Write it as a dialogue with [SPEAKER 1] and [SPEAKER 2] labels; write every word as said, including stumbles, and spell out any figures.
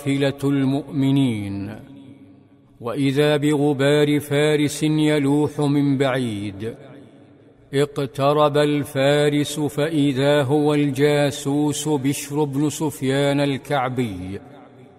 [SPEAKER 1] قافلة المؤمنين، وإذا بغبار فارس يلوح من بعيد. اقترب الفارس فإذا هو الجاسوس بشر بن سفيان الكعبي